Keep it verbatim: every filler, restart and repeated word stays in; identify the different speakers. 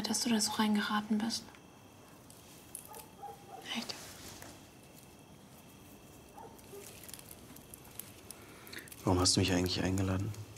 Speaker 1: leid, dass du da so reingeraten bist. Echt.
Speaker 2: Warum hast du mich eigentlich eingeladen?